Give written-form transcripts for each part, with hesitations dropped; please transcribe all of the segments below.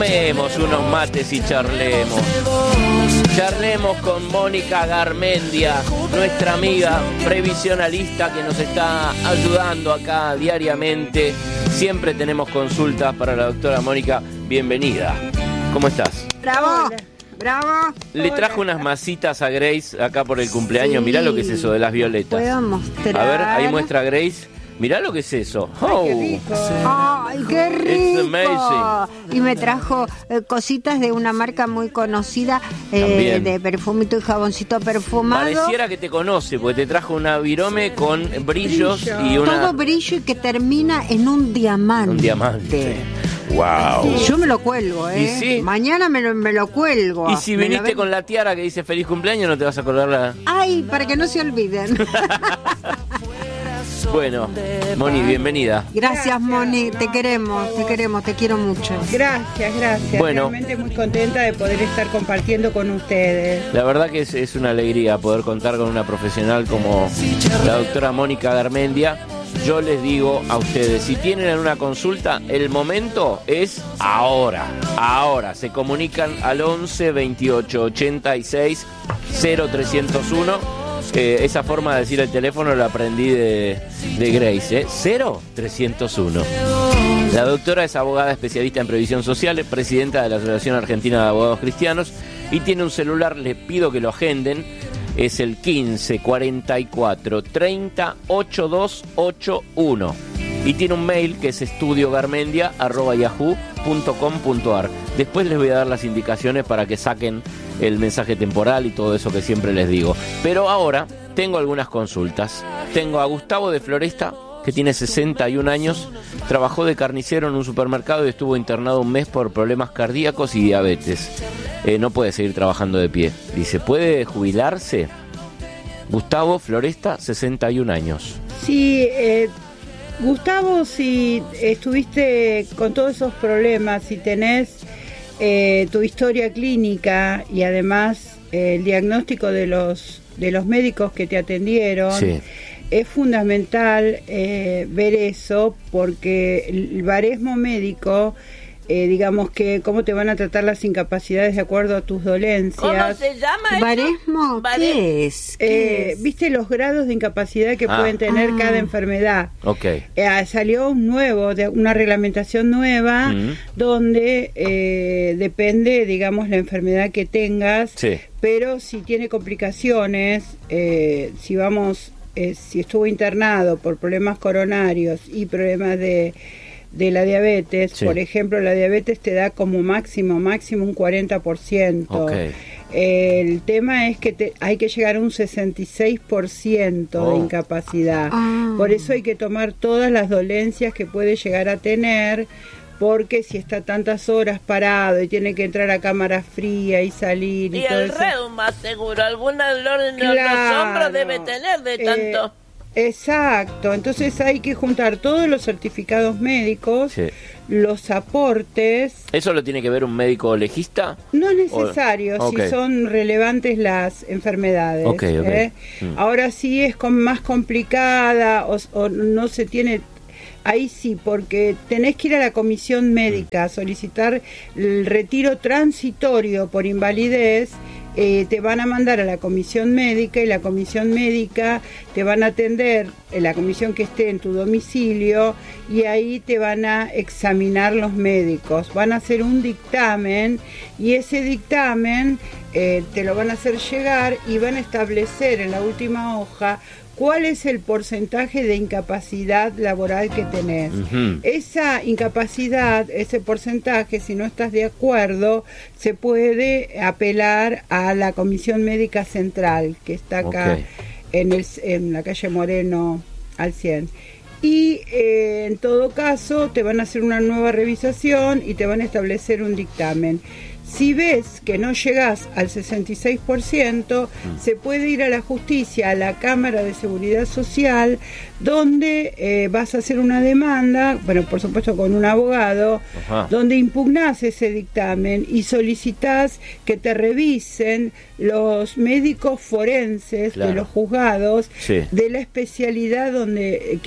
Tomemos unos mates y charlemos. Charlemos con Mónica Garmendia, nuestra amiga previsionalista que nos está ayudando acá diariamente. Siempre tenemos consultas para la doctora Mónica. Bienvenida. ¿Cómo estás? ¡Bravo! ¡Bravo! Le trajo unas masitas a Grace acá por el cumpleaños. Sí. Mirá lo que es eso de las violetas. ¿Puedo mostrar? A ver, ahí muestra Grace. Mirá lo que es eso. ¡Ay, qué rico! ¡Ay, qué rico! It's amazing. Y me trajo cositas de una marca muy conocida de perfumito y jaboncito perfumado. Pareciera que te conoce, porque te trajo una virome con brillos y una... Todo brillo y que termina en un diamante. Un diamante. Wow. Yo me lo cuelgo, ¿Y sí? Mañana me lo cuelgo. Y si viniste con la tiara que dice feliz cumpleaños, ¿no te vas a acordar la...? Ay, para que no se olviden. Bueno, Moni, bienvenida. Gracias, Moni, te queremos, te quiero mucho. Gracias. Bueno, realmente muy contenta de poder estar compartiendo con ustedes. La verdad que es una alegría poder contar con una profesional como la doctora Mónica Garmendia. Yo les digo a ustedes, si tienen alguna consulta, el momento es ahora. Ahora, se comunican al 11 28 86 0301. Esa forma de decir el teléfono la aprendí de Grace, 0301. La doctora es abogada especialista en previsión social, es presidenta de la Asociación Argentina de Abogados Cristianos y tiene un celular, les pido que lo agenden, es el 15 44 30 8281. Y tiene un mail que es estudiogarmendia@yahoo.com.ar. Después les voy a dar las indicaciones para que saquen el mensaje temporal y todo eso que siempre les digo. Pero ahora tengo algunas consultas. Tengo a Gustavo de Floresta, que tiene 61 años, trabajó de carnicero en un supermercado y estuvo internado un mes por problemas cardíacos y diabetes. No puede seguir trabajando de pie. Dice, ¿puede jubilarse? Gustavo Floresta, 61 años. Sí, Gustavo, si estuviste con todos esos problemas, si tenés tu historia clínica y además el diagnóstico de los médicos que te atendieron, sí, es fundamental ver eso, porque el baresmo médico, digamos que cómo te van a tratar las incapacidades de acuerdo a tus dolencias. ¿Cómo se llama eso? ¿Baresmo? ¿Qué es? ¿Viste los grados de incapacidad que pueden tener cada enfermedad? Okay. Salió una reglamentación nueva, donde depende, digamos, la enfermedad que tengas, sí, pero si tiene complicaciones, si estuvo internado por problemas coronarios y problemas de la diabetes, sí, por ejemplo, la diabetes te da como máximo un 40%. Okay. El tema es que hay que llegar a un 66% de incapacidad. Por eso hay que tomar todas las dolencias que puede llegar a tener, porque si está tantas horas parado y tiene que entrar a cámara fría y salir y todo el eso. reuma, seguro, algún dolor en los hombros debe tener de tanto. Exacto, entonces hay que juntar todos los certificados médicos, sí, los aportes. ¿Eso lo tiene que ver un médico legista? No es necesario, okay, si son relevantes las enfermedades. Okay. Ahora sí es más complicada o no se tiene... Ahí sí, porque tenés que ir a la comisión médica a solicitar el retiro transitorio por invalidez. Te van a mandar a la comisión médica y la comisión médica te van a atender en la comisión que esté en tu domicilio y ahí te van a examinar los médicos, van a hacer un dictamen y ese dictamen te lo van a hacer llegar y van a establecer en la última hoja cuál es el porcentaje de incapacidad laboral que tenés. Esa incapacidad, ese porcentaje, si no estás de acuerdo, se puede apelar a la Comisión Médica Central, que está acá, okay, en la calle Moreno al 100. Y en todo caso te van a hacer una nueva revisación y te van a establecer un dictamen. Si ves que no llegás al 66%, se puede ir a la justicia, a la Cámara de Seguridad Social, donde vas a hacer una demanda, bueno, por supuesto con un abogado, donde impugnás ese dictamen y solicitás que te revisen los médicos forenses, claro, de los juzgados, sí, de la especialidad de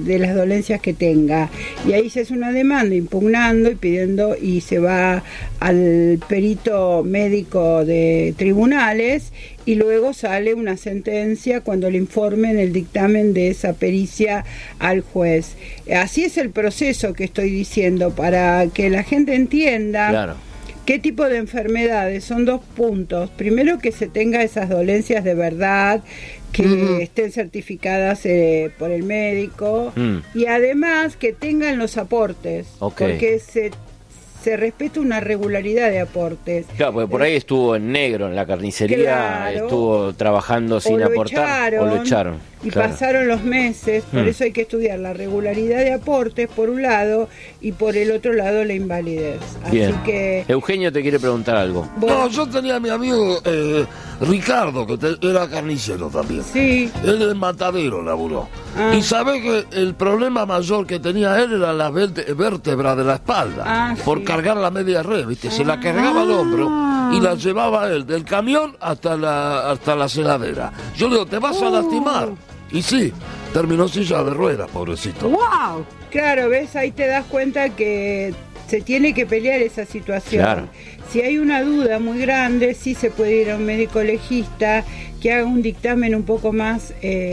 de las dolencias que tenga. Y ahí se hace una demanda impugnando y pidiendo, y se va al perito médico de tribunales, y luego sale una sentencia cuando le informen el dictamen de esa pericia al juez. Así es el proceso que estoy diciendo, para que la gente entienda. Claro. ¿Qué tipo de enfermedades? Son 2 puntos. Primero, que se tenga esas dolencias de verdad, que estén certificadas por el médico, y además que tengan los aportes, porque se respeta una regularidad de aportes. Claro, porque por ahí estuvo en negro en la carnicería, claro, estuvo trabajando sin aportar, o lo echaron. Y pasaron los meses, por eso hay que estudiar la regularidad de aportes por un lado, y por el otro lado la invalidez. Bien. Así que Eugenio te quiere preguntar algo. Bueno. No, yo tenía a mi amigo Ricardo, que era carnicero también. Sí. Él en Matadero laburó. Y sabe que el problema mayor que tenía él era la vértebra de la espalda, por cargar la media red, ¿viste? Se la cargaba al hombro y la llevaba él del camión hasta la celadera. Yo le digo, te vas a lastimar. Y sí, terminó silla de ruedas, pobrecito. ¡Wow! Claro, ves, ahí te das cuenta que se tiene que pelear esa situación. Claro. Si hay una duda muy grande, sí se puede ir a un médico legista que haga un dictamen un poco más,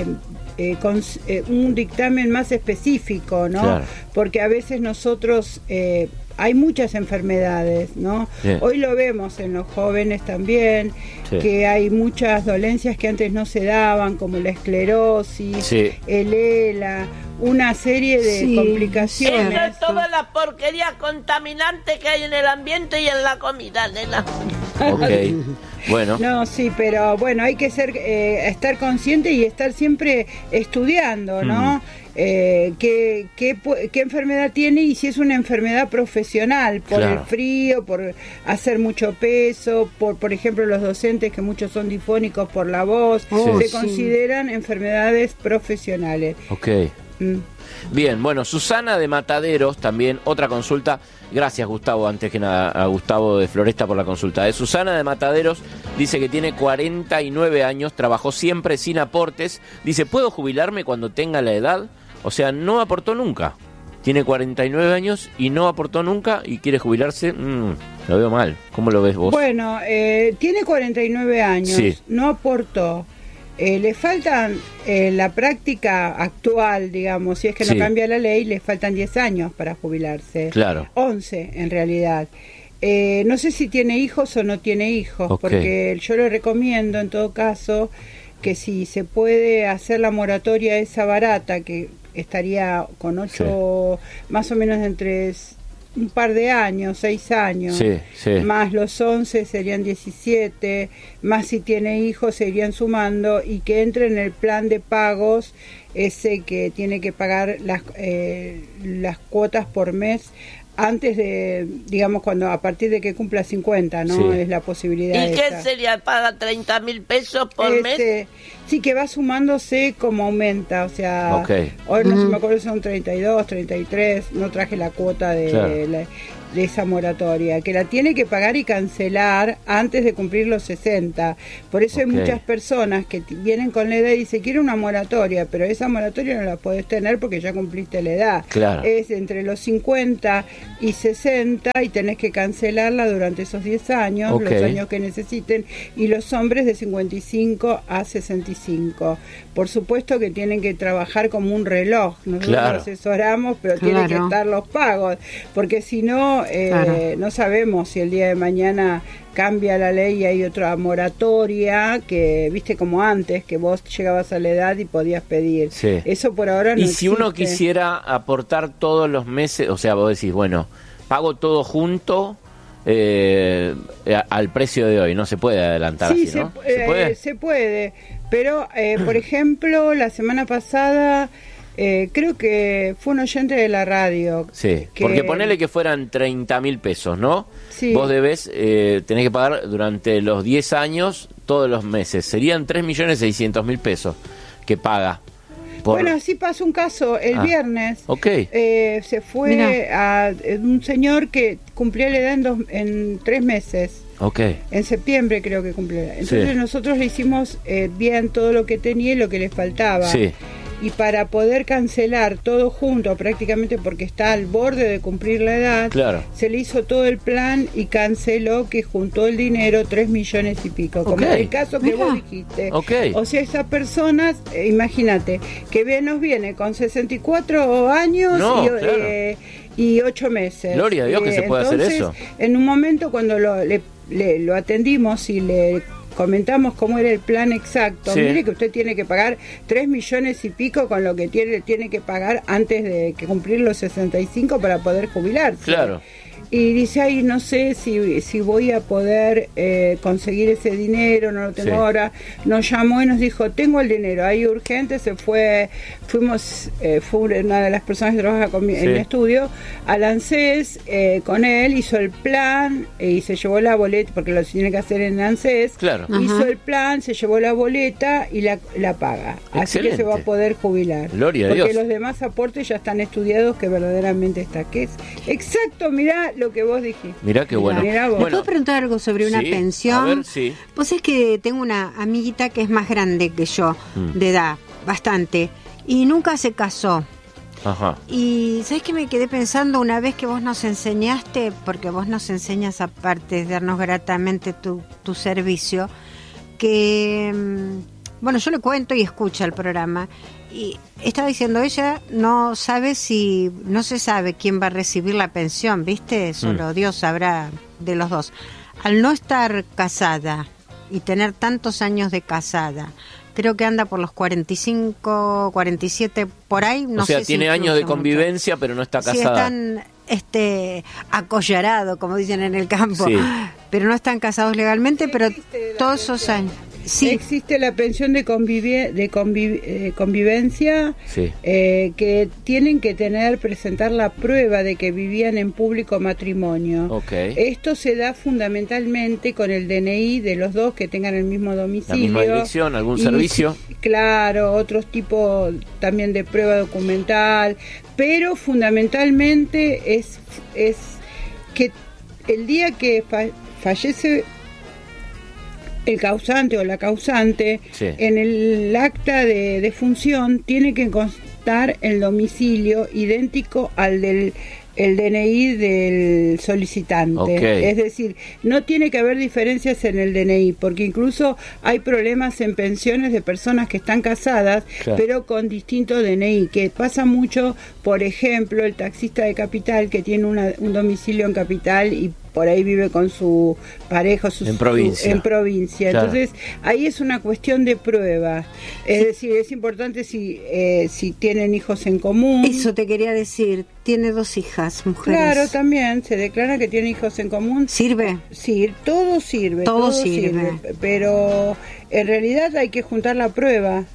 un dictamen más específico, ¿no? Claro. Porque a veces nosotros hay muchas enfermedades, ¿no? Bien. Hoy lo vemos en los jóvenes también, que hay muchas dolencias que antes no se daban, como la esclerosis, el ELA, una serie de complicaciones. Eso es toda la porquería contaminante que hay en el ambiente y en la comida, nena. Ok, bueno. No, sí, pero bueno, hay que estar consciente y estar siempre estudiando, ¿no? Qué enfermedad tiene, y si es una enfermedad profesional, por el frío, por hacer mucho peso, por ejemplo los docentes, que muchos son difónicos por la voz, se consideran enfermedades profesionales. Ok. Bien, bueno, Susana de Mataderos también, otra consulta. Gracias, Gustavo, antes que nada, a Gustavo de Floresta por la consulta. Susana de Mataderos dice que tiene 49 años, trabajó siempre sin aportes. Dice, ¿puedo jubilarme cuando tenga la edad? O sea, no aportó nunca. Tiene 49 años y no aportó nunca y quiere jubilarse. Lo veo mal. ¿Cómo lo ves vos? Bueno, tiene 49 años, no aportó. Le faltan la práctica actual, digamos, si es que no cambia la ley, le faltan 10 años para jubilarse. Claro. 11 en realidad. No sé si tiene hijos o no tiene hijos, porque yo le recomiendo en todo caso que si se puede hacer la moratoria esa barata, que estaría con 8, más o menos entre un par de años, 6 años, más los 11 serían 17, más si tiene hijos se irían sumando, y que entre en el plan de pagos ese que tiene que pagar las cuotas por mes antes de, digamos, cuando a partir de que cumpla 50, ¿no? Es la posibilidad. ¿Y qué sería? ¿Paga 30.000 pesos por mes? Sí, que va sumándose como aumenta, o sea, hoy no se me acuerdo, son 32, 33, no traje la cuota de esa moratoria, que la tiene que pagar y cancelar antes de cumplir los 60. Por eso hay muchas personas que vienen con la edad y dicen, quiero una moratoria, pero esa moratoria no la podés tener porque ya cumpliste la edad. Es entre los 50 y 60 y tenés que cancelarla durante esos 10 años, los años que necesiten, y los hombres de 55 a 65. Por supuesto que tienen que trabajar como un reloj, nosotros asesoramos, pero tienen que estar los pagos, porque si no, no sabemos si el día de mañana cambia la ley y hay otra moratoria, que viste como antes, que vos llegabas a la edad y podías pedir. Eso por ahora no existe. Y si uno quisiera aportar todos los meses, o sea, vos decís, bueno, pago todo junto al precio de hoy, no se puede adelantar así, ¿no? Se puede, pero por ejemplo, la semana pasada creo que fue un oyente de la radio. Porque ponele que fueran 30.000 pesos, ¿no? Vos debés, tenés que pagar durante los 10 años, todos los meses. Serían 3.600.000 pesos que paga. Bueno, así pasó un caso el viernes. Se fue a un señor que cumplía la edad en 3 meses. En septiembre creo que cumplió. Entonces nosotros le hicimos bien todo lo que tenía y lo que le faltaba. y para poder cancelar todo junto, prácticamente porque está al borde de cumplir la edad, se le hizo todo el plan y canceló, que juntó el dinero, 3 millones y pico, como el caso que vos dijiste. O sea, esa persona, imagínate, que nos viene con 64 años y 8 meses. Gloria a Dios que se puede hacer eso. En un momento cuando lo atendimos y le comentamos cómo era el plan exacto, mire que usted tiene que pagar 3 millones y pico con lo que tiene que pagar antes de que cumplir los 65 para poder jubilarse. Claro. Y dice, ay, no sé si voy a poder conseguir ese dinero, no lo tengo ahora. Nos llamó y nos dijo, tengo el dinero, ahí urgente, fue una de las personas que trabaja en el estudio, al ANSES, con él, hizo el plan y se llevó la boleta, porque lo tiene que hacer en ANSES, hizo el plan, se llevó la boleta y la paga. Excelente. Así que se va a poder jubilar. Gloria a Dios. Porque los demás aportes ya están estudiados, que verdaderamente está. Que es exacto, mirá lo que vos dijiste. Mirá qué bueno. ¿Me puedo preguntar algo sobre una pensión? A ver, sí. Pues es que tengo una amiguita que es más grande que yo, de edad, bastante, y nunca se casó. Ajá. Y ¿sabes qué me quedé pensando una vez que vos nos enseñaste? Porque vos nos enseñas, aparte de darnos gratamente tu servicio, que, bueno, yo le cuento y escucho el programa. Y estaba diciendo, ella no se sabe quién va a recibir la pensión, ¿viste? Solo Dios sabrá de los dos. Al no estar casada y tener tantos años de casada, creo que anda por los 45, 47, por ahí, no sé. O sea, tiene años de convivencia, pero no está casada. Sí, están collarado, como dicen en el campo, pero no están casados legalmente, pero todos esos años. Sí. Existe la pensión de convivencia, que tienen que presentar la prueba de que vivían en público matrimonio. Esto se da fundamentalmente con el DNI de los dos que tengan el mismo domicilio. La misma dirección, algún servicio. Claro, otros tipos también de prueba documental, pero fundamentalmente es que el día que fallece el causante o la causante, en el acta de defunción tiene que constar el domicilio idéntico al del DNI del solicitante. Es decir, no tiene que haber diferencias en el DNI, porque incluso hay problemas en pensiones de personas que están casadas, pero con distinto DNI, que pasa mucho, por ejemplo, el taxista de Capital que tiene un domicilio en Capital y por ahí vive con su pareja en provincia. Entonces ahí es una cuestión de prueba, es decir, es importante si tienen hijos en común. Eso te quería decir, tiene 2 hijas, mujeres. Claro, también se declara que tiene hijos en común. ¿Sirve? Sí, todo sirve, pero en realidad hay que juntar la prueba,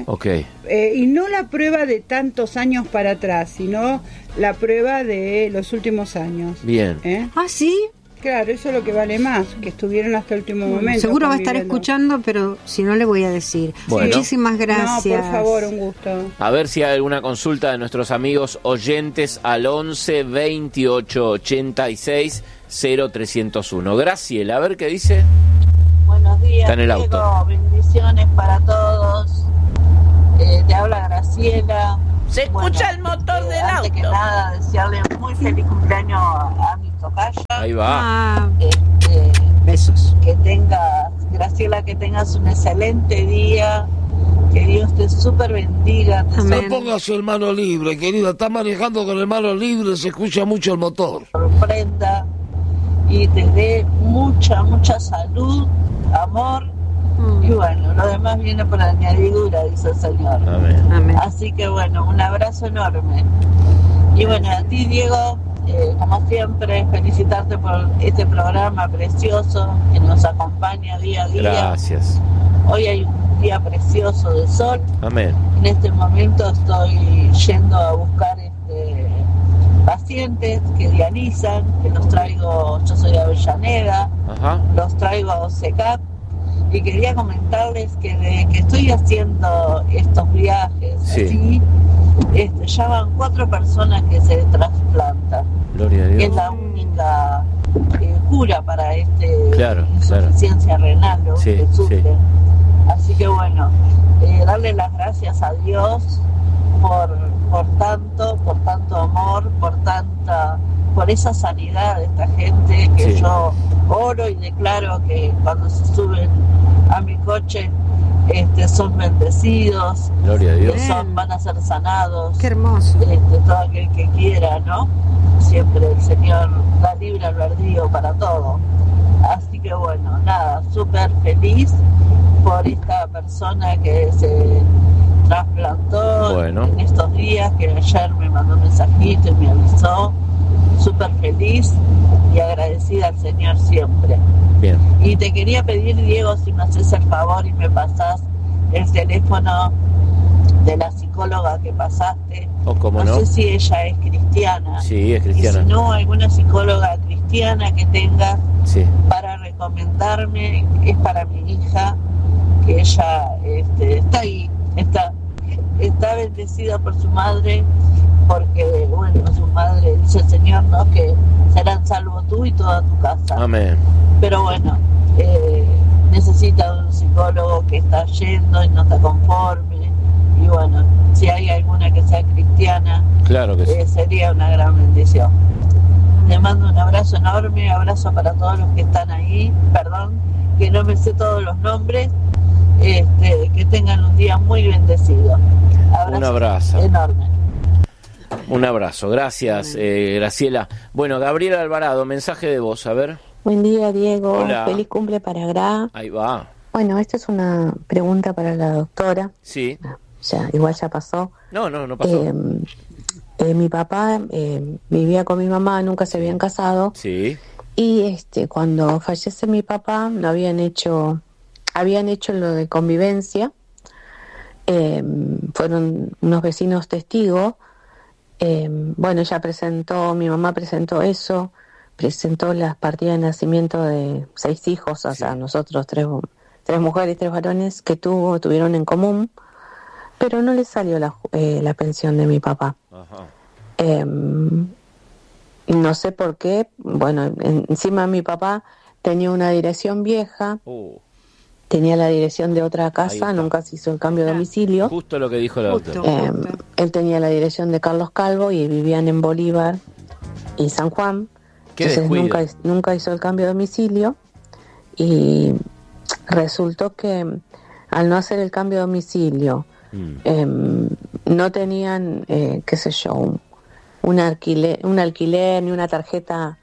y no la prueba de tantos años para atrás, sino la prueba de los últimos años. Bien. ¿Ah, sí? Claro, eso es lo que vale más, que estuvieron hasta el último momento. Seguro va a estar escuchando, pero si no le voy a decir. Bueno. Muchísimas gracias. No, por favor, un gusto. A ver si hay alguna consulta de nuestros amigos oyentes al 11 28 86 0301. Graciela, a ver qué dice. Buenos días, está en el auto. Diego, bendiciones para todos. Te habla Graciela. Se escucha el motor del auto. Antes que nada, desearle muy feliz cumpleaños a mi tocaya. Ahí va. Besos. Graciela, que tengas un excelente día. Que Dios te súper bendiga. No pongas el mano libre, querida. Estás manejando con el mano libre, se escucha mucho el motor. Sorprenda y te dé mucha salud, amor. Y bueno, lo demás viene por añadidura, dice el Señor. Amén. Así que bueno, un abrazo enorme. Y bueno, a ti, Diego, como siempre, felicitarte por este programa precioso que nos acompaña día a día. Gracias. Hoy hay un día precioso de sol. Amén. En este momento estoy yendo a buscar pacientes que dializan, que los traigo, yo soy de Avellaneda, los traigo a OSECAP. Y quería comentarles que desde que estoy haciendo estos viajes, ya van 4 personas que se trasplantan. Gloria a Dios. Es la única cura para insuficiencia renal que sufren. Así que bueno, darle las gracias a Dios por tanto amor, por esa sanidad de esta gente que sí. Yo oro y declaro que cuando se suben a mi coche son bendecidos. Gloria a Dios. Van a ser sanados. Qué hermoso. Todo aquel que quiera, ¿no? Siempre el Señor da libre albedrío para todo. Así que bueno, nada, súper feliz por esta persona que se trasplantó en estos días, que ayer me mandó un mensajito y me avisó. Súper feliz y agradecida al Señor siempre. Bien. Y te quería pedir, Diego, si me haces el favor y me pasás el teléfono de la psicóloga que pasaste. ¿Cómo no? No sé si ella es cristiana. Sí, es cristiana. Y si no, alguna psicóloga cristiana que tengas para recomendarme, es para mi hija, que ella está ahí, está bendecida por su madre, porque, bueno, su madre, dice el Señor, ¿no?, que serán salvos tú y toda tu casa. Amén. Pero bueno, necesita un psicólogo que está yendo y no está conforme. Y bueno, si hay alguna que sea cristiana, claro que sí. Sería una gran bendición. Le mando un abrazo enorme, abrazo para todos los que están ahí. Perdón, que no me sé todos los nombres. Que tengan un día muy bendecido. Un abrazo enorme. Un abrazo, gracias Graciela. Bueno, Gabriela Alvarado, mensaje de voz, a ver. Buen día, Diego. Hola. Feliz cumple para Gra. Ahí va. Bueno, esta es una pregunta para la doctora. Sí. Igual ya pasó. No pasó. Mi papá vivía con mi mamá, nunca se habían casado. Sí. Y cuando fallece mi papá, habían hecho lo de convivencia. Fueron unos vecinos testigos. Bueno, mi mamá presentó eso, presentó las partidas de nacimiento de 6 hijos, o sea, nosotros 3 mujeres y 3 varones que tuvieron en común, pero no le salió la pensión de mi papá. Ajá. No sé por qué. Bueno, encima mi papá tenía una dirección vieja, tenía la dirección de otra casa, nunca se hizo el cambio de domicilio. Justo lo que dijo la doctora. Él tenía la dirección de Carlos Calvo y vivían en Bolívar y San Juan. Entonces nunca hizo el cambio de domicilio, y resultó que al no hacer el cambio de domicilio no tenían, qué sé yo, un alquiler ni una tarjeta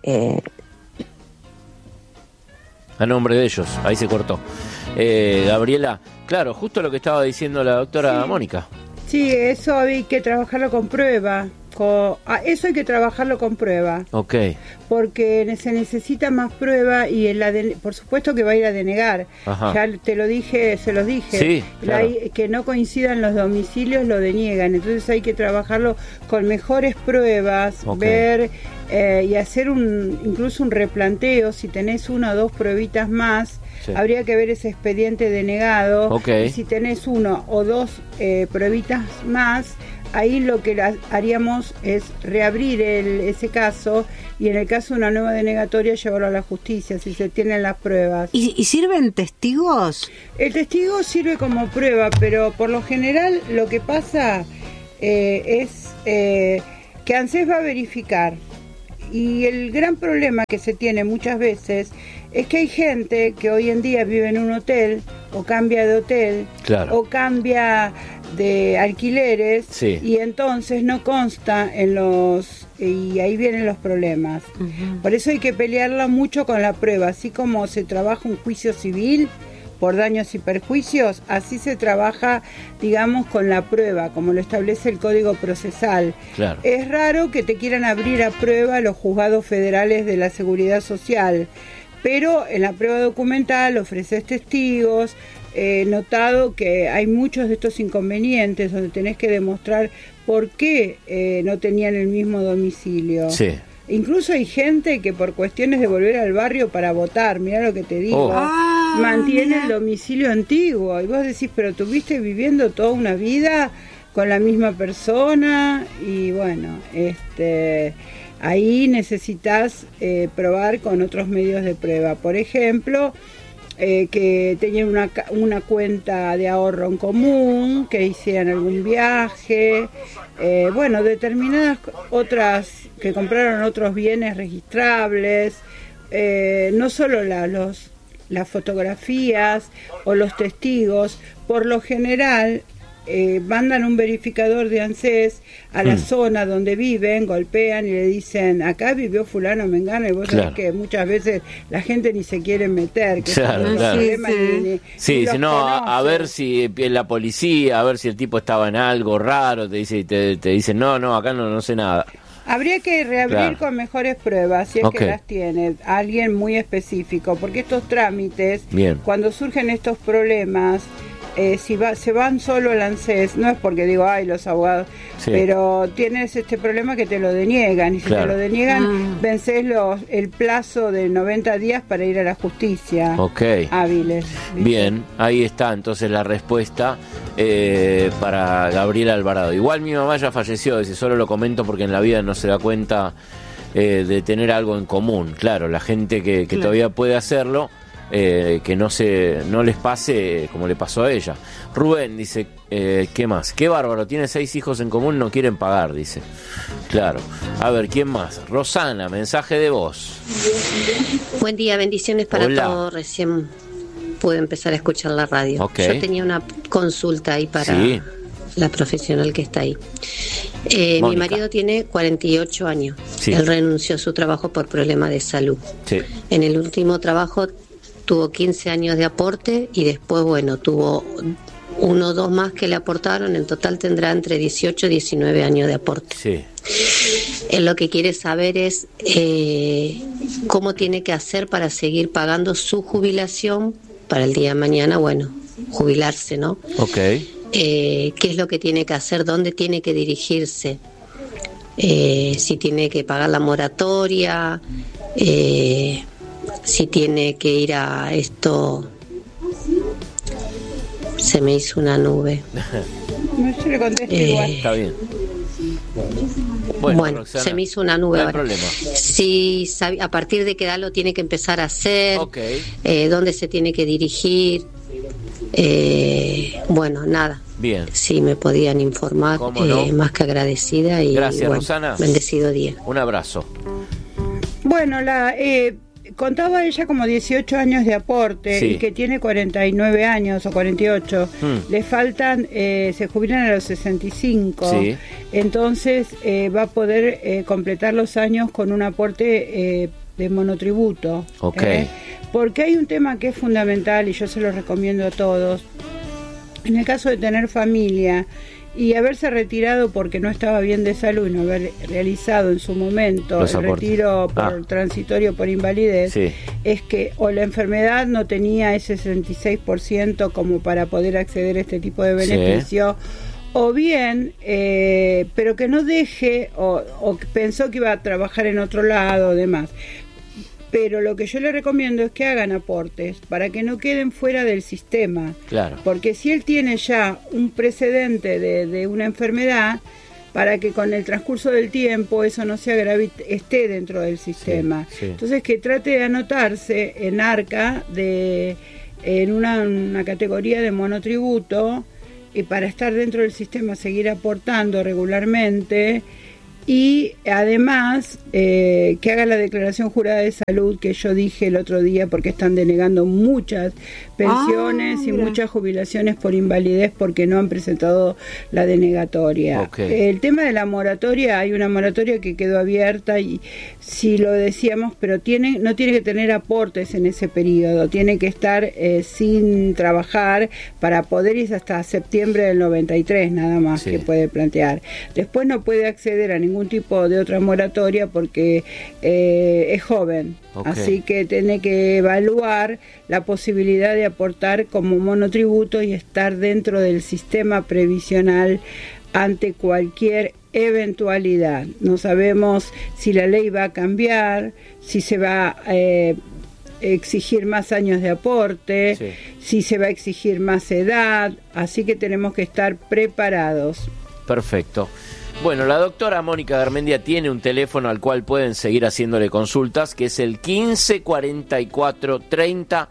a nombre de ellos. Ahí se cortó. Gabriela, claro, justo lo que estaba diciendo la doctora Mónica. Sí, eso hay que trabajarlo con prueba. Eso hay que trabajarlo con prueba. Ok. Porque se necesita más prueba, y por supuesto que va a ir a denegar. Ajá. Ya se los dije. Sí, claro. Que no coincidan los domicilios lo deniegan. Entonces hay que trabajarlo con mejores pruebas, ver y hacer incluso un replanteo. Si tenés 1 o 2 pruebitas más, habría que ver ese expediente denegado. Y si tenés 1 o 2 pruebitas más, ahí lo que haríamos es reabrir ese caso, y en el caso de una nueva denegatoria llevarlo a la justicia si se tienen las pruebas. ¿Y sirven testigos? El testigo sirve como prueba, pero por lo general lo que pasa es que ANSES va a verificar. Y el gran problema que se tiene muchas veces es que hay gente que hoy en día vive en un hotel, o cambia de hotel, o cambia de alquileres, y entonces no consta y ahí vienen los problemas. Por eso hay que pelearla mucho con la prueba. Así como se trabaja un juicio civil por daños y perjuicios, así se trabaja, digamos, con la prueba, como lo establece el Código Procesal. Claro. Es raro que te quieran abrir a prueba los juzgados federales de la Seguridad Social, pero en la prueba documental ofreces testigos. He notado que hay muchos de estos inconvenientes donde tenés que demostrar por qué no tenían el mismo domicilio. Sí. Incluso hay gente que por cuestiones de volver al barrio para votar, mirá lo que te digo, mantiene el domicilio antiguo. Y vos decís, pero tuviste viviendo toda una vida con la misma persona. Y bueno, ahí necesitas probar con otros medios de prueba. Por ejemplo, que tenían una cuenta de ahorro en común, que hicieran algún viaje, determinadas otras, que compraron otros bienes registrables, no solo las fotografías o los testigos. Por lo general mandan un verificador de ANSES a la zona donde viven, golpean y le dicen, acá vivió fulano mengano, y vos sabés que muchas veces la gente ni se quiere meter, que a ver si la policía, a ver si el tipo estaba en algo raro, te dicen, no, acá no sé nada. Habría que reabrir con mejores pruebas, si es que las tiene alguien muy específico, porque estos trámites, cuando surgen estos problemas, se van solo al ANSES, no es porque digo, los abogados, pero tienes este problema que te lo deniegan, y si te lo deniegan, vencés el plazo de 90 días para ir a la justicia hábiles. ¿Viste? Bien, ahí está entonces la respuesta para Gabriela Alvarado. Igual mi mamá ya falleció, solo lo comento porque en la vida no se da cuenta de tener algo en común. Claro, la gente que todavía puede hacerlo, que no les pase como le pasó a ella. Rubén dice, ¿qué más? Qué bárbaro, tiene 6 hijos en común, no quieren pagar, dice. Claro. A ver, ¿quién más? Rosana, mensaje de voz. Buen día, bendiciones para todos. Recién pude empezar a escuchar la radio. Yo tenía una consulta ahí para la profesional que está ahí. Mi marido tiene 48 años. Él renunció a su trabajo por problemas de salud. En el último trabajo tuvo 15 años de aporte y después, tuvo 1 o 2 más que le aportaron. En total tendrá entre 18 y 19 años de aporte. Él lo que quiere saber es cómo tiene que hacer para seguir pagando su jubilación para el día de mañana, jubilarse, ¿no? ¿Qué es lo que tiene que hacer? ¿Dónde tiene que dirigirse? Si tiene que pagar la moratoria, si tiene que ir a esto. Se me hizo una nube. Yo le contesto igual. Está bien. Bueno, Roxana, se me hizo una nube. No hay problema. Si a partir de qué edad lo tiene que empezar a hacer, dónde se tiene que dirigir. Nada. Bien. Si me podían informar, más que agradecida. Y gracias, Rosana. Bendecido día. Un abrazo. Contaba ella como 18 años de aporte y que tiene 49 años o 48. Le faltan, se jubilan a los 65. Entonces va a poder completar los años con un aporte de monotributo. Porque hay un tema que es fundamental y yo se lo recomiendo a todos. En el caso de tener familia y haberse retirado porque no estaba bien de salud y no haber realizado en su momento el retiro transitorio por invalidez, es que o la enfermedad no tenía ese 66% como para poder acceder a este tipo de beneficio, o bien, pero que no deje, o pensó que iba a trabajar en otro lado o demás. Pero lo que yo le recomiendo es que hagan aportes para que no queden fuera del sistema. Porque si él tiene ya un precedente de una enfermedad, para que con el transcurso del tiempo eso no se agrave, esté dentro del sistema. Entonces que trate de anotarse en ARCA en una categoría de monotributo, y para estar dentro del sistema seguir aportando regularmente. Y además que haga la declaración jurada de salud que yo dije el otro día, porque están denegando muchas pensiones y muchas jubilaciones por invalidez porque no han presentado la denegatoria. El tema de la moratoria, hay una moratoria que quedó abierta y sí lo decíamos, pero no tiene que tener aportes en ese periodo, tiene que estar sin trabajar para poder ir hasta septiembre del 93 nada más que puede plantear. Después no puede acceder a ningún tipo de otra moratoria porque es joven, así que tiene que evaluar la posibilidad de aportar como monotributo y estar dentro del sistema previsional ante cualquier eventualidad. No sabemos si la ley va a cambiar, si se va a exigir más años de aporte, si se va a exigir más edad, así que tenemos que estar preparados. Perfecto. Bueno, la doctora Mónica Garmendia tiene un teléfono al cual pueden seguir haciéndole consultas, que es el 15 44 30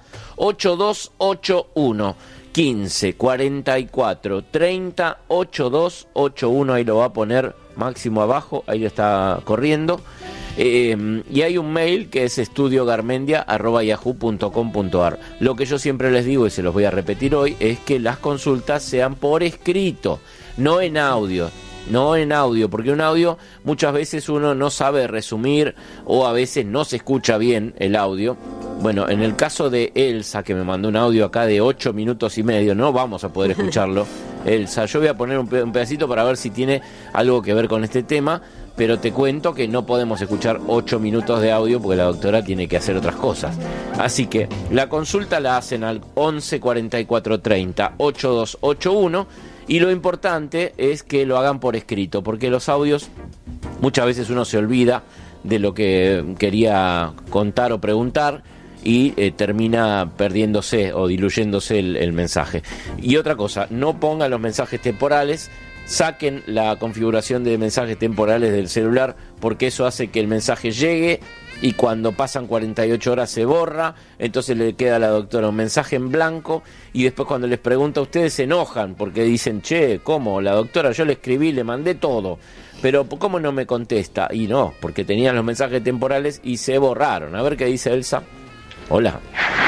8281. 15 44 30 8281, ahí lo va a poner Máximo abajo, ahí lo está corriendo. Y hay un mail que es estudiogarmendia@yahoo.com.ar. Lo que yo siempre les digo, y se los voy a repetir hoy, es que las consultas sean por escrito, no en audio. No en audio, porque un audio muchas veces uno no sabe resumir o a veces no se escucha bien el audio. Bueno, en el caso de Elsa, que me mandó un audio acá de 8 minutos y medio, no vamos a poder escucharlo. Elsa, yo voy a poner un pedacito para ver si tiene algo que ver con este tema, pero te cuento que no podemos escuchar 8 minutos de audio porque la doctora tiene que hacer otras cosas. Así que la consulta la hacen al 11 44 30 8281. Y lo importante es que lo hagan por escrito, porque los audios muchas veces uno se olvida de lo que quería contar o preguntar y termina perdiéndose o diluyéndose el mensaje. Y otra cosa, no pongan los mensajes temporales, saquen la configuración de mensajes temporales del celular, porque eso hace que el mensaje llegue y cuando pasan 48 horas se borra, entonces le queda a la doctora un mensaje en blanco y después cuando les pregunta a ustedes se enojan porque dicen, che, ¿cómo? La doctora, yo le escribí, le mandé todo, pero ¿cómo no me contesta? Y no, porque tenían los mensajes temporales y se borraron. A ver qué dice Elsa. Hola.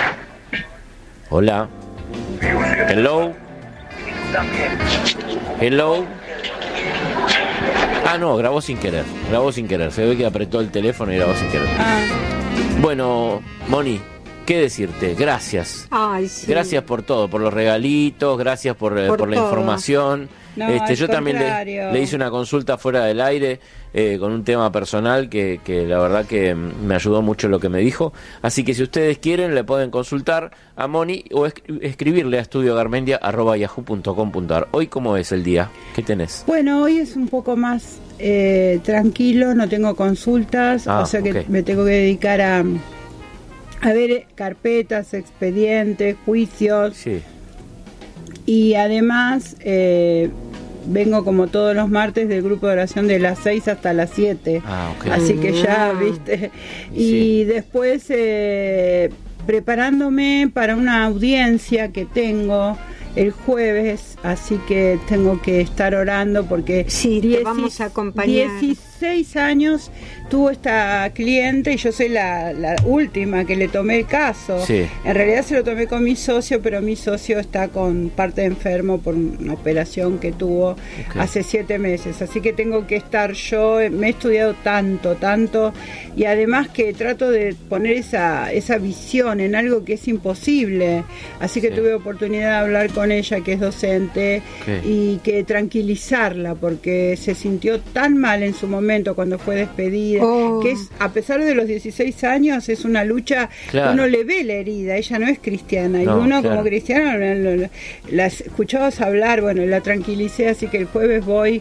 Hola. Hello. Hello. Ah, no, grabó sin querer. Se ve que apretó el teléfono y grabó sin querer. Bueno, Moni, ¿qué decirte? Gracias. Ay, sí. Gracias por todo, por los regalitos, gracias por la información. No, yo también le hice una consulta fuera del aire con un tema personal que la verdad que me ayudó mucho lo que me dijo. Así que si ustedes quieren le pueden consultar a Moni o escribirle a estudiogarmendia@yahoo.com.ar. Hoy, ¿cómo es el día? ¿Qué tenés? Bueno, hoy es un poco más tranquilo, no tengo consultas, o sea que okay. Me tengo que dedicar a ver carpetas, expedientes, juicios. Sí. Y además vengo como todos los martes del grupo de oración de las 6 hasta las 7. Okay. Así que ya, viste. Y después preparándome para una audiencia que tengo el jueves, así que tengo que estar orando porque te vamos a acompañar. 16 años tuvo esta cliente y yo soy la última que le tomé el caso. Sí. En realidad se lo tomé con mi socio, pero mi socio está con parte enfermo por una operación que tuvo hace 7 meses, así que tengo que estar yo. Me he estudiado tanto y además que trato de poner esa visión en algo que es imposible, así que tuve oportunidad de hablar con ella, que es docente, y que tranquilizarla porque se sintió tan mal en su momento cuando fue despedida, que es, a pesar de los 16 años, es una lucha. Uno le ve la herida, ella no es cristiana, y uno como cristiano la escuchabas hablar, bueno, la tranquilicé, así que el jueves voy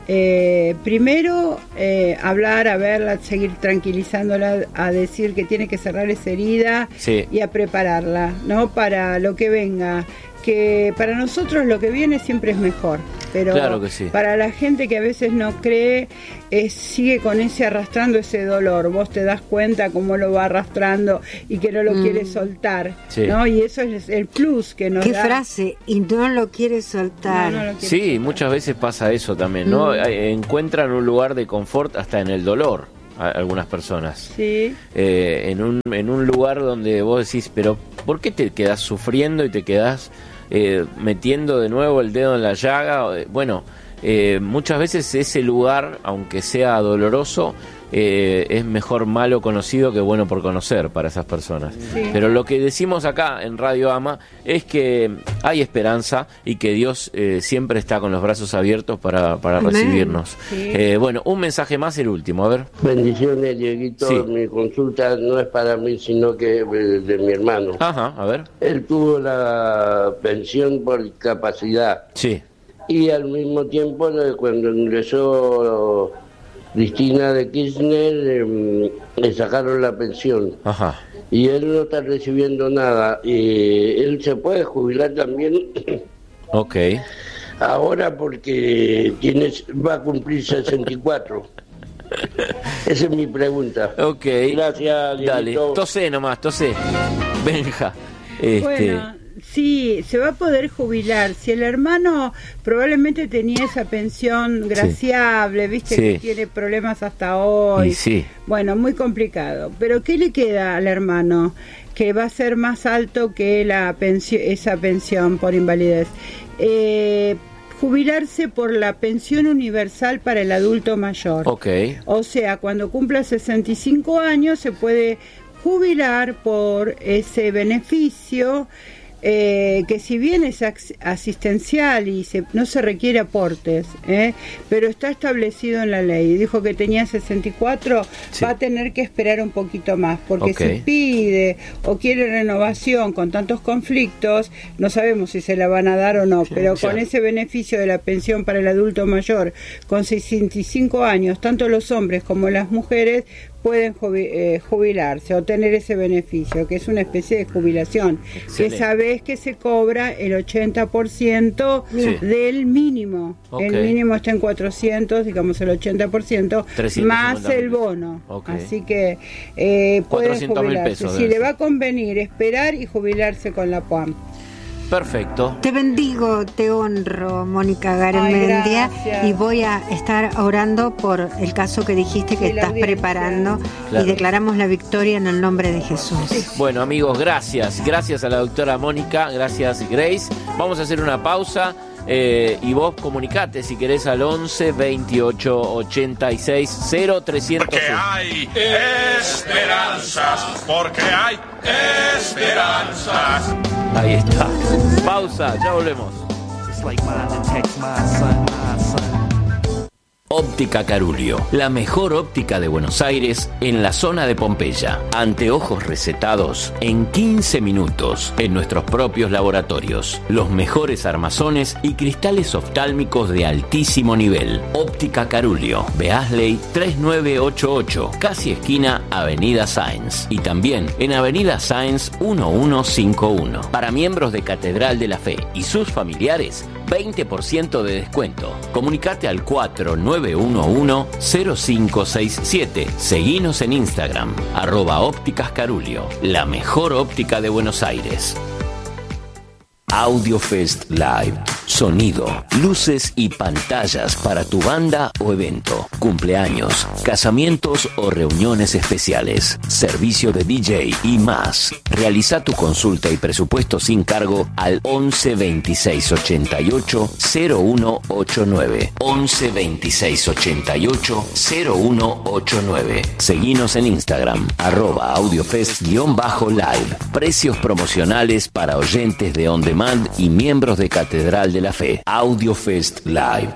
primero hablar, a verla, seguir tranquilizándola, a decir que tiene que cerrar esa herida y a prepararla, ¿no? Para lo que venga, que para nosotros lo que viene siempre es mejor, pero claro que sí. Para la gente que a veces no cree, sigue con arrastrando ese dolor. Vos te das cuenta cómo lo va arrastrando y que no lo quiere soltar, ¿no? Y eso es el plus que nos da. ¿Qué frase? Y no lo quiere soltar. No lo quiere soltar. Muchas veces pasa eso también, ¿no? Encuentran un lugar de confort hasta en el dolor, algunas personas. Sí. En un lugar donde vos decís, pero ¿por qué te quedás sufriendo y te quedás metiendo de nuevo el dedo en la llaga? Bueno, muchas veces ese lugar, aunque sea doloroso, es mejor malo conocido que bueno por conocer para esas personas. Pero lo que decimos acá en Radio Ama es que hay esperanza y que Dios siempre está con los brazos abiertos para recibirnos. Bueno, un mensaje más, el último, a ver. Bendiciones, Dieguito. Mi consulta no es para mí, sino que de mi hermano. Ajá, a ver. Él tuvo la pensión por discapacidad. Sí. Y al mismo tiempo, cuando ingresó Cristina de Kirchner, le sacaron la pensión. Ajá. Y él no está recibiendo nada. Y él se puede jubilar también. Ok. Ahora porque va a cumplir 64. Esa es mi pregunta. Ok. Gracias, Dieguito. Dale, tosé nomás, tosé. Benja. Bueno, sí, se va a poder jubilar. Si el hermano probablemente tenía esa pensión graciable, viste, que tiene problemas hasta hoy. Sí. Bueno, muy complicado. Pero ¿qué le queda al hermano? Que va a ser más alto que esa pensión por invalidez. Jubilarse por la pensión universal para el adulto mayor. Okay. O sea, cuando cumpla 65 años se puede jubilar por ese beneficio, que si bien es asistencial y no se requiere aportes, pero está establecido en la ley. Dijo que tenía 64, va a tener que esperar un poquito más, porque se pide o quiere renovación con tantos conflictos, no sabemos si se la van a dar o no, pero con ese beneficio de la pensión para el adulto mayor, con 65 años, tanto los hombres como las mujeres pueden jubilarse o tener ese beneficio, que es una especie de jubilación. Excelente. Que sabés que se cobra el 80% del mínimo. El mínimo está en 400, digamos el 80%, más el bono. Así que pueden jubilarse. Si le va a convenir esperar y jubilarse con la PAM. Perfecto. Te bendigo, te honro, Mónica Garmendia, y voy a estar orando por el caso que dijiste que estás preparando, y declaramos la victoria en el nombre de Jesús. Bueno, amigos, gracias a la doctora Mónica, gracias Grace. Vamos a hacer una pausa. Y vos comunicate si querés al 11 28 86 0300. Porque hay esperanzas, porque hay esperanzas. Ahí está. Pausa, ya volvemos. Óptica Carulio, la mejor óptica de Buenos Aires en la zona de Pompeya. Anteojos recetados en 15 minutos en nuestros propios laboratorios. Los mejores armazones y cristales oftálmicos de altísimo nivel. Óptica Carulio, Beasley 3988, casi esquina Avenida Sáenz. Y también en Avenida Sáenz 1151. Para miembros de Catedral de la Fe y sus familiares, 20% de descuento. Comunicate al 4911-0567. Seguinos en Instagram, @ópticas Carulio, la mejor óptica de Buenos Aires. AudioFest Live. Sonido, luces y pantallas para tu banda o evento, cumpleaños, casamientos o reuniones especiales, servicio de DJ y más. Realiza tu consulta y presupuesto sin cargo al 11 26 88 0189. 11 26 88 0189. Seguinos en Instagram, @audiofest_live. Precios promocionales para oyentes de On Demand y miembros de Catedral de la Fe. AudioFest Live.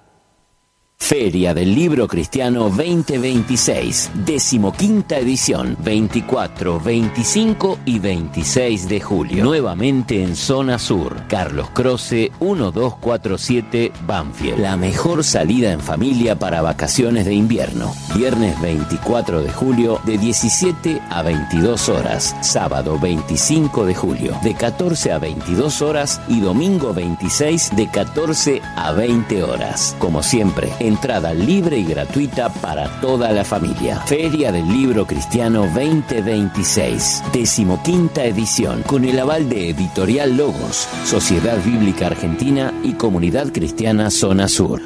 Feria del Libro Cristiano 2026, 15ª edición, 24, 25 y 26 de julio. Nuevamente en Zona Sur, Carlos Croce 1247 Banfield. La mejor salida en familia para vacaciones de invierno. Viernes 24 de julio de 17 a 22 horas. Sábado 25 de julio de 14 a 22 horas y domingo 26 de 14 a 20 horas. Como siempre, entrada libre y gratuita para toda la familia. Feria del Libro Cristiano 2026, 15ª edición, con el aval de Editorial Logos, Sociedad Bíblica Argentina y Comunidad Cristiana Zona Sur.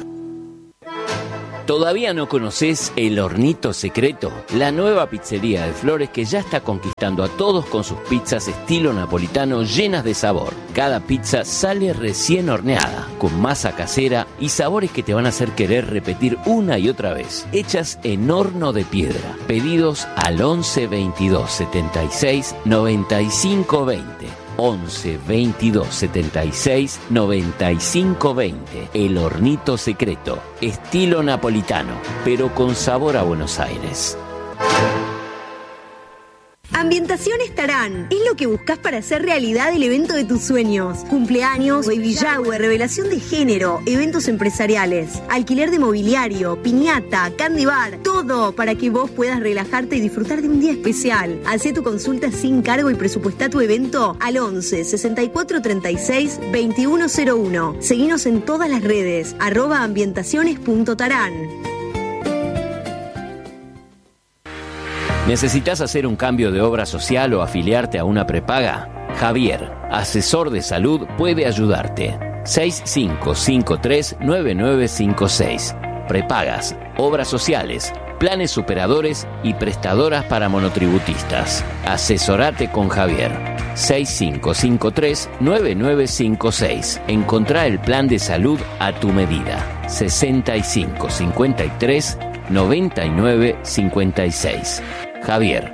¿Todavía no conoces El Hornito Secreto? La nueva pizzería de Flores que ya está conquistando a todos con sus pizzas estilo napolitano llenas de sabor. Cada pizza sale recién horneada, con masa casera y sabores que te van a hacer querer repetir una y otra vez. Hechas en horno de piedra. Pedidos al 11 22 76 95 20. 11 22 76 95 20. El Hornito Secreto, estilo napolitano, pero con sabor a Buenos Aires. Ambientaciones Tarán es lo que buscas para hacer realidad el evento de tus sueños. Cumpleaños, baby shower, revelación de género, eventos empresariales, alquiler de mobiliario, piñata, candy bar, todo para que vos puedas relajarte y disfrutar de un día especial. Hacé tu consulta sin cargo y presupuestá tu evento al 11 64 36 2101. Seguinos en todas las redes, @ambientaciones.tarán. ¿Necesitas hacer un cambio de obra social o afiliarte a una prepaga? Javier, asesor de salud, puede ayudarte. 6553-9956. Prepagas, obras sociales, planes superadores y prestadoras para monotributistas. Asesorate con Javier. 6553-9956. Encontrá el plan de salud a tu medida. 6553-9956. Javier.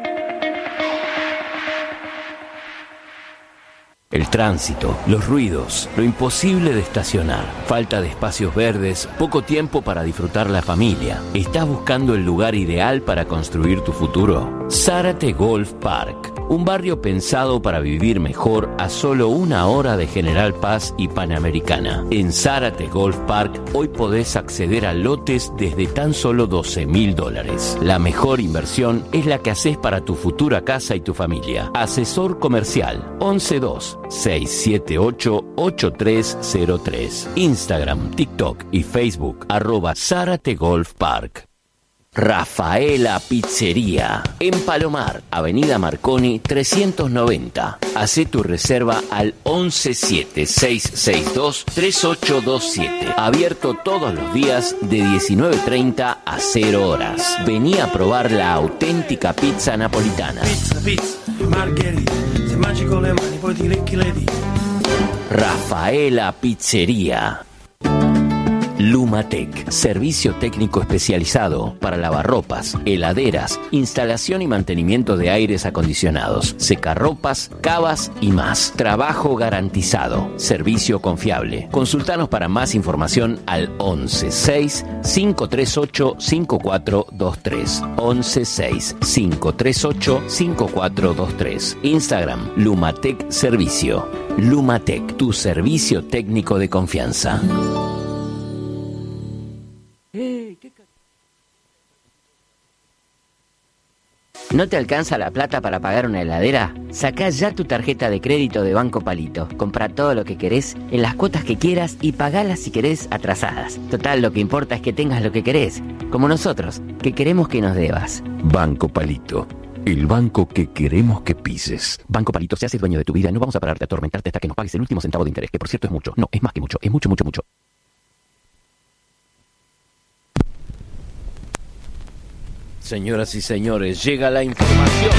El tránsito, los ruidos, lo imposible de estacionar, falta de espacios verdes, poco tiempo para disfrutar la familia. ¿Estás buscando el lugar ideal para construir tu futuro? Zárate Golf Park, un barrio pensado para vivir mejor a solo 1 hora de General Paz y Panamericana. En Zárate Golf Park hoy podés acceder a lotes desde tan solo $12.000. La mejor inversión es la que haces para tu futura casa y tu familia. Asesor comercial 112-678-8303. Instagram, TikTok y Facebook @Zárate Golf Park. Rafaela Pizzería, en Palomar, Avenida Marconi 390. Hacé tu reserva al 1176623827. Abierto todos los días de 19:30 a 0 horas. Vení a probar la auténtica pizza napolitana. Pizza, margherita, se mangi con le mani, poi ti lecchi le dita. Rafaela Pizzería. Lumatec, servicio técnico especializado para lavarropas, heladeras, instalación y mantenimiento de aires acondicionados, secarropas, cavas y más. Trabajo garantizado, servicio confiable. Consultanos para más información al 116-538-5423. 116-538-5423. Instagram, Lumatec Servicio. Lumatec, tu servicio técnico de confianza. ¿No te alcanza la plata para pagar una heladera? Sacá ya tu tarjeta de crédito de Banco Palito. Compra todo lo que querés, en las cuotas que quieras y pagalas si querés atrasadas. Total, lo que importa es que tengas lo que querés. Como nosotros, que queremos que nos debas. Banco Palito. El banco que queremos que pises. Banco Palito, se hace dueño de tu vida. No vamos a pararte a atormentarte hasta que nos pagues el último centavo de interés, que por cierto es mucho. No, es más que mucho. Es mucho, mucho, mucho. Señoras y señores, llega la información